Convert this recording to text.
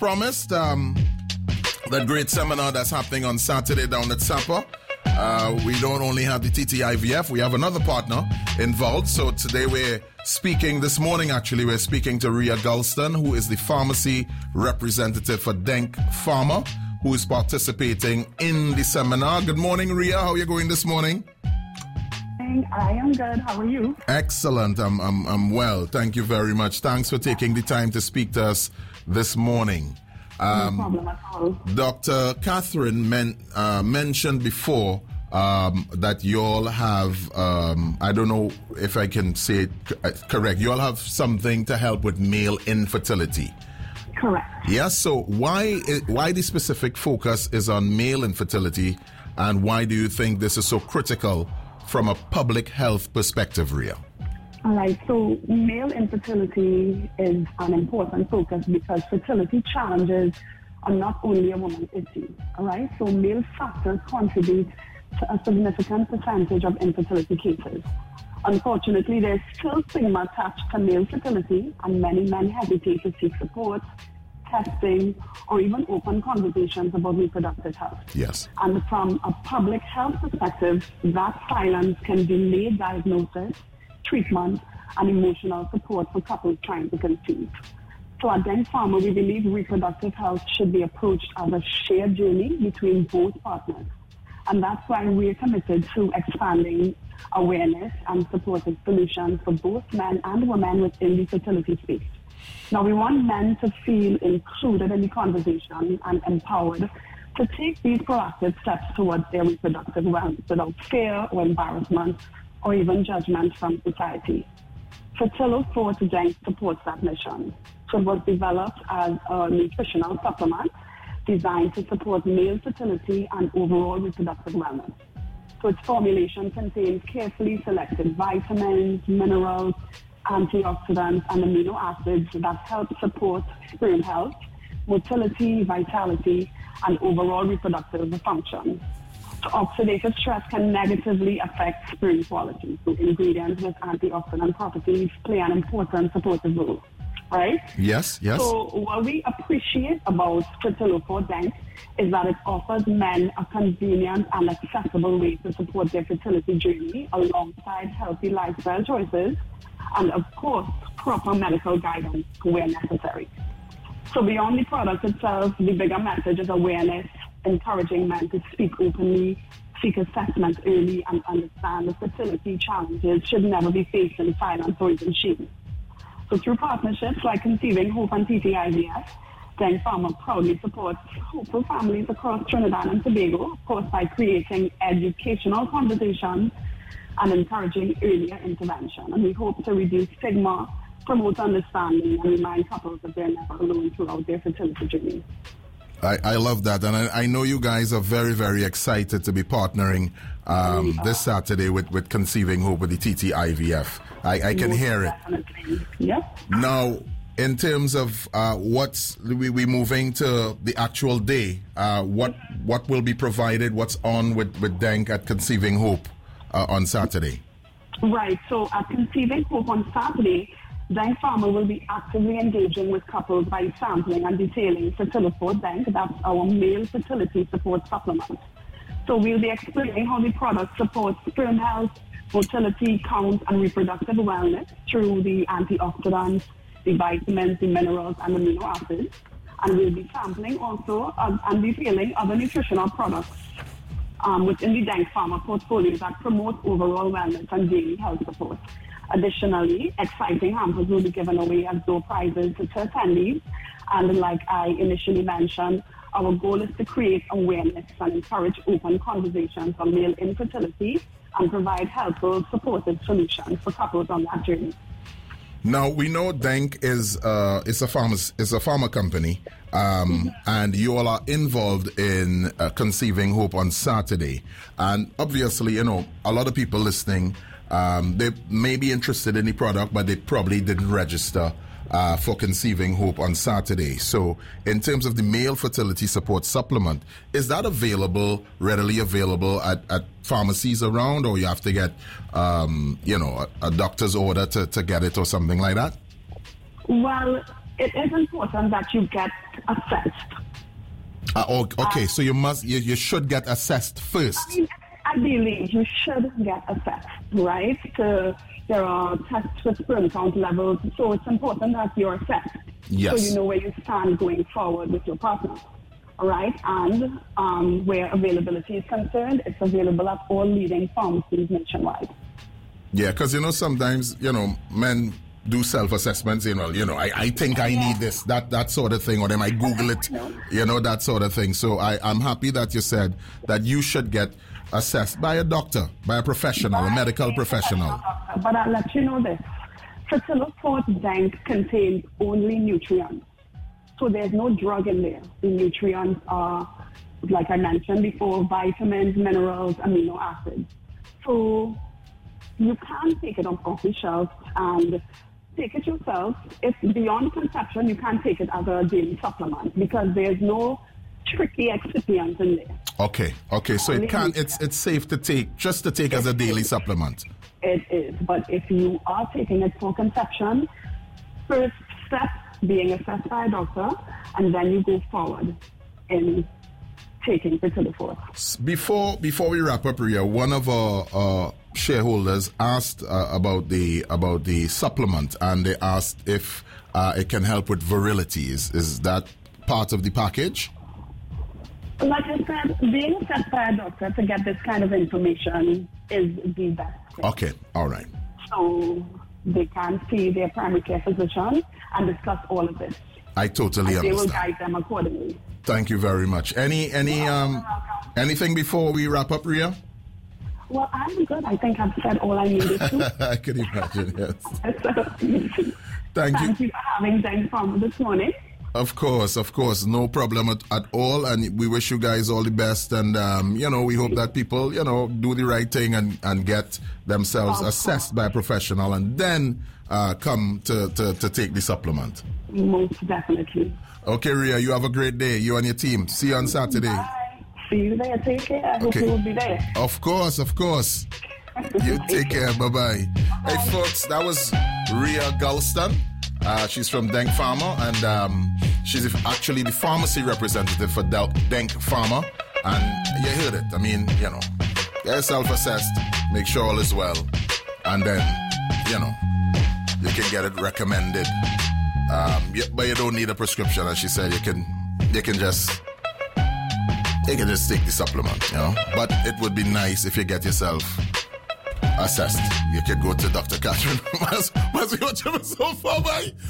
promised, that great seminar that's happening on Saturday down at SAPA. We don't only have the TTIVF, we have another partner involved. So today this morning we're speaking to Ria Gulston, who is the pharmacy representative for Denk Pharma, who is participating in the seminar. Good morning, Ria. How are you going this morning? I am good. How are you? Excellent. I'm well. Thank you very much. Thanks for taking the time to speak to us this morning. No problem at all. Dr. Catherine mentioned before that you all have, I don't know if I can say it correct, you all have something to help with male infertility. Correct. Yes, so why the specific focus is on male infertility, and why do you think this is so critical from a public health perspective, Ria? All right, so male infertility is an important focus because fertility challenges are not only a woman's issue, all right? So male factors contribute to a significant percentage of infertility cases. Unfortunately, there's still stigma attached to male fertility, and many men hesitate to seek support, testing, or even open conversations about reproductive health. Yes. And from a public health perspective, that silence can delay diagnosis, treatment, and emotional support for couples trying to conceive. So at Denk Pharma, we believe reproductive health should be approached as a shared journey between both partners. And that's why we're committed to expanding awareness and supportive solutions for both men and women within the fertility space. Now, we want men to feel included in the conversation and empowered to take these proactive steps towards their reproductive wellness without fear or embarrassment or even judgment from society. Fertilo 4 to Denk supports that mission. So it was developed as a nutritional supplement designed to support male fertility and overall reproductive wellness. So its formulation contains carefully selected vitamins, minerals, antioxidants, and amino acids that help support sperm health, motility, vitality, and overall reproductive function. So oxidative stress can negatively affect sperm quality. So ingredients with antioxidant properties play an important supportive role, right? Yes. So what we appreciate about Fertilo 4 Denk is that it offers men a convenient and accessible way to support their fertility journey alongside healthy lifestyle choices and, of course, proper medical guidance where necessary. So beyond the product itself, the bigger message is awareness, encouraging men to speak openly, seek assessment early, and understand the fertility challenges should never be faced in silence or even shame. So through partnerships like Conceiving Hope and TTIVF, Denk Pharma proudly supports hopeful families across Trinidad and Tobago, of course, by creating educational conversations and encouraging earlier intervention. And we hope to reduce stigma, promote understanding, and remind couples that they're never alone throughout their fertility journey. I love that, and I know you guys are very, very excited to be partnering this Saturday with Conceiving Hope with the TTIVF. I can hear it. Definitely. Yep. Now, in terms of we moving to the actual day, what will be provided, what's on with Denk at Conceiving Hope on Saturday? Right, so at Conceiving Hope on Saturday, Denk Pharma will be actively engaging with couples by sampling and detailing Fertilo 4 Denk, that's our male fertility support supplement. So we'll be explaining how the product supports sperm health, motility, count, and reproductive wellness through the antioxidants, the vitamins, the minerals, and amino acids. And we'll be sampling also and detailing other nutritional products within the Denk Pharma portfolio that promote overall wellness and daily health support. Additionally, exciting hampers will be given away as door prizes to attendees. And like I initially mentioned, our goal is to create awareness and encourage open conversations on male infertility and provide helpful, supportive solutions for couples on that journey. Now, we know Denk is a pharma company, and you all are involved in Conceiving Hope on Saturday. And obviously, a lot of people listening, they may be interested in the product, but they probably didn't register for Conceiving Hope on Saturday. So in terms of the male fertility support supplement, is that readily available at pharmacies around, or you have to get, a doctor's order to get it or something like that? Well, it is important that you get assessed. Okay, so you should get assessed first. I mean, ideally, you should get assessed, right? So there are tests for sperm count levels, so it's important that you're assessed. Yes. So you know where you stand going forward with your partner. All right, and where availability is concerned, it's available at all leading pharmacies nationwide. Yeah, because, sometimes, men do self-assessments, I think I need this, that sort of thing, or they might Google it, that sort of thing. So I'm happy that you said that you should get assessed by a doctor, by a professional, a medical professional. But I'll let you know this. Fertiloport Dank contains only nutrients. So there's no drug in there. The nutrients are, like I mentioned before, vitamins, minerals, amino acids. So you can take it off the shelf and take it yourself. If beyond conception, you can take it as a daily supplement because there's no tricky excipients in there. Okay. So it's safe to take, as a daily supplement. It is. But if you are taking it for conception, first step being assessed by a doctor, and then you go forward in taking Fertiloport. Before we wrap up, Ria, one of our shareholders asked about the supplement, and they asked if it can help with virility. Is that part of the package? Like I said, being assessed by a doctor to get this kind of information is the best thing. Okay, all right. So they can see their primary care physician and discuss all of this. I totally understand. They will guide them accordingly. Thank you very much. Anything before we wrap up, Ria? Well, I'm good. I think I've said all I needed to. I can imagine, yes. Thank you for having Dank Pharma this morning. Of course, no problem at all, and we wish you guys all the best, and we hope that people, do the right thing and get themselves assessed by a professional, and then come to take the supplement. Most definitely. Okay, Ria, you have a great day, you and your team. See you on Saturday. Bye. See you there. Take care. I hope you will be there. Of course. You take care. Bye-bye. Hey, folks, that was Ria Galston. She's from Dank Pharma, and she's actually the pharmacy representative for Dank Pharma. And you heard it. I mean, get self-assessed, make sure all is well, and then, you can get it recommended. But you don't need a prescription, as she said. You can just take the supplement, But it would be nice if you get yourself assessed. You could go to Dr. Catherine. So far, bye.